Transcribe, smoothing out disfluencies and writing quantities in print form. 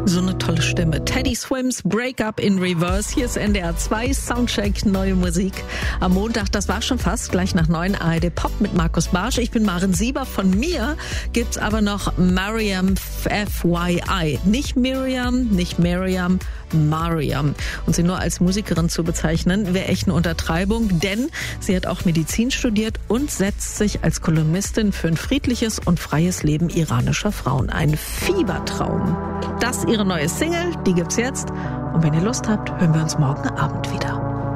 So eine tolle Stimme. Teddy Swims, Break Up in Reverse. Hier ist NDR 2, Soundcheck, neue Musik. Am Montag, das war schon fast, gleich nach 9 ARD Pop mit Markus Barsch. Ich bin Maren Sieber. Von mir gibt's aber noch Mariam FYI. Nicht Miriam, nicht Mariam, Mariam. Und sie nur als Musikerin zu bezeichnen, wäre echt eine Untertreibung, denn sie hat auch Medizin studiert und setzt sich als Kolumnistin für ein friedliches und freies Leben iranischer Frauen ein. Fiebertraum. Das ihre neue Single, die gibt's jetzt. Und wenn ihr Lust habt, hören wir uns morgen Abend wieder.